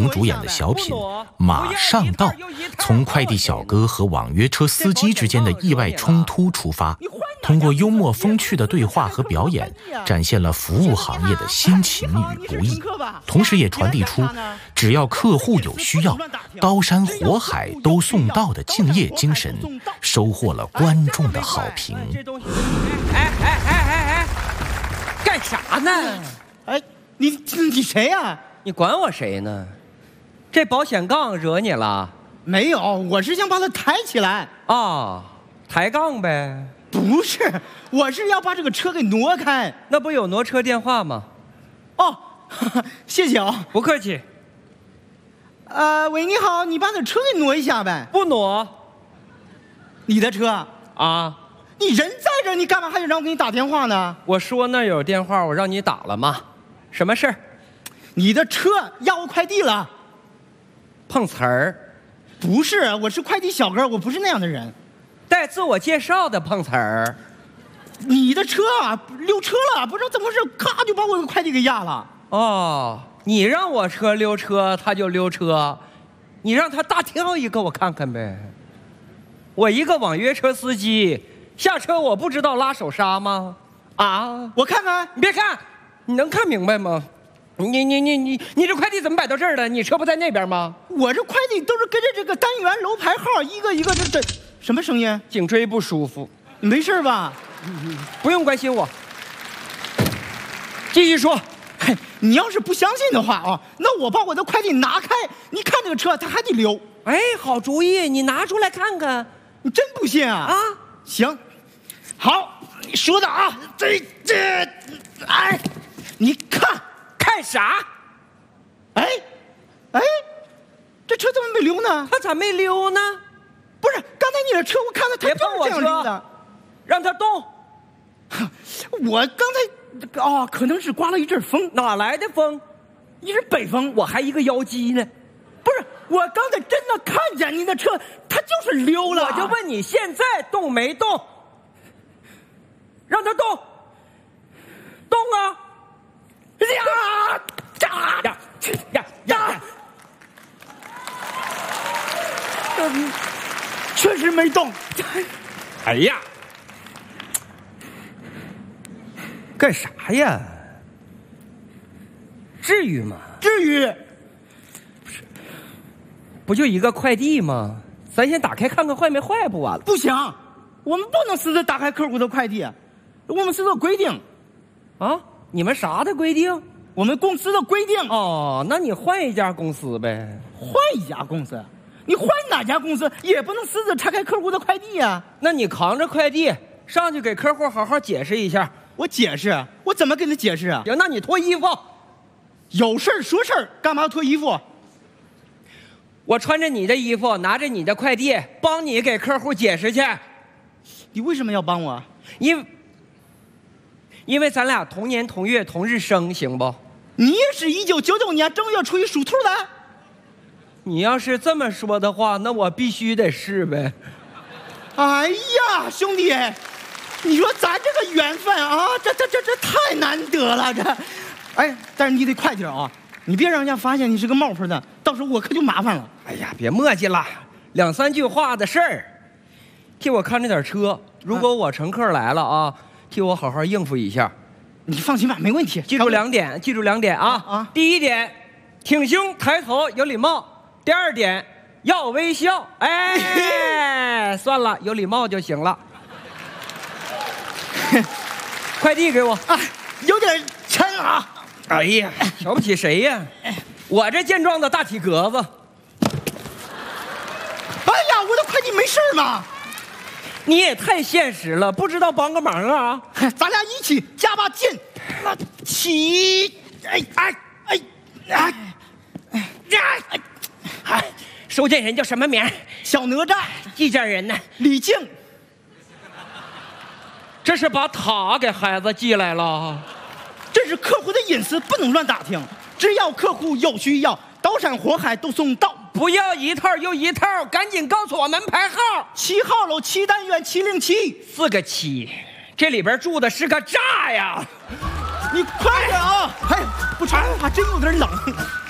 同主演的小品《马上到》，从快递小哥和网约车司机之间的意外冲突出发，通过幽默风趣的对话和表演，展现了服务行业的辛勤与不易，同时也传递出只要客户有需要，刀山火海都送到的敬业精神，收获了观众的好评。 干啥呢？ 哎，你谁呀？ 你管我谁呢？这保险杠惹你了？ 没有，我是想把它抬起来。 啊，抬杠呗？ 不是，我是要把这个车给挪开。 那不有挪车电话吗？ 哦，谢谢啊。 不客气。 喂，你好，你把那车给挪一下呗。 不挪。 你的车啊？ 你人在这，你干嘛还得让我给你打电话呢？ 我说那有电话，我让你打了吗？什么事儿？ 你的车压我快递了。 碰瓷儿？ 不是，我是快递小哥，我不是那样的人。 带自我介绍的碰瓷儿。 你的车啊溜车了，不知道怎么回事，咔就把我的快递给压了。 哦，你让我车溜车，他就溜车，你让他大跳一个我看看呗。我一个网约车司机，下车我不知道拉手刹吗？啊， 我看看。 你别看，你能看明白吗？你这快递怎么摆到这儿了？你车不在那边吗？ 我这快递都是跟着这个单元楼牌号一个一个这什么声音？ 颈椎不舒服。 你没事吧？ 不用关心我。继续说。 嘿，你要是不相信的话啊，那我把我的快递拿开，你看这个车它还得溜。 哎，好主意，你拿出来看看。 你真不信啊？ 啊， 行，好，你说的啊，哎，你看啥？ 哎，这车怎么没溜呢？ 它咋没溜呢？ 不是，刚才你的车我看到它就是这样溜的， 让它动。 我刚才可能是刮了一阵风。 哪来的风？ 你是北风， 我还一个妖姬呢。 不是，我刚才真的看见你的车，它就是溜了。 我就问你，现在动没动？让它动，动啊！呀！ 确实没动。 哎呀，干啥呀？至于吗？ 至于。 不就一个快递吗？咱先打开看看坏没坏不完了？ 不行，我们不能私自打开客户的快递，我们是有规定。 啊？你们啥的规定？ 我们公司的规定。 哦，那你换一家公司呗。 换一家公司？你换哪家公司也不能私自拆开客户的快递呀。 那你扛着快递上去给客户好好解释一下。 我解释？我怎么跟他解释啊？ 行，那你脱衣服。 有事儿说事儿，干嘛要脱衣服？ 我穿着你的衣服，拿着你的快递，帮你给客户解释去。 你为什么要帮我？ 因为咱俩同年同月同日生，行不？ 你也是1999年正月初一属兔的。 你要是这么说的话，那我必须得是呗。 哎呀，兄弟，你说咱这个缘分啊，这太难得了，这。哎，但是你得快点啊，你别让人家发现你是个冒牌的，到时候我可就麻烦了。 哎呀，别磨叽了，2、3句话的事儿，替我看着点车。如果我乘客来了啊，替我好好应付一下。 你放心吧，没问题。 记住2点，记住2点啊！第一点，挺胸抬头有礼貌；第2点，要微笑。哎，算了，有礼貌就行了。快递给我啊，有点沉啊。 哎呀，瞧不起谁呀？我这健壮的大体格子。 哎呀，我的快递没事吗？ 你也太现实了，不知道帮个忙啊！ 咱俩一起加把劲，起！ 收件人叫什么名？ 小哪吒。 寄件人呢？ 李靖。 这是把塔给孩子寄来了。 这是客户的隐私，不能乱打听。只要客户有需要，刀山火海都送到。 不要一套又一套，赶紧告诉我门牌号。 7号楼7单元707，4 个7，这里边住的是个炸呀！ 你快点啊！哎，不成，还真有点冷。